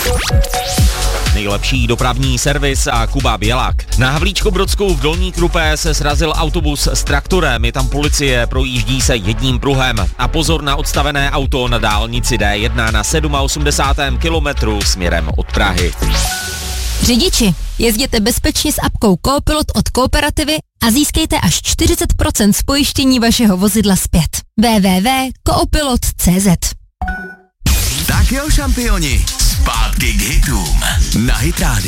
Nejlepší dopravní servis a Kuba Bělák. Na Havlíčkobrodsku v Dolní Krupé se srazil autobus s traktorem, je tam policie, projíždí se jedním pruhem. A pozor na odstavené auto na dálnici D1 na 87. kilometru směrem od Prahy. Řidiči, jezděte bezpečně s apkou Coopilot od Kooperativy a získejte až 40% z pojištění vašeho vozidla zpět. www.coopilot.cz. Tak jo, šampioni, zpátky k hitům na Hit Radio.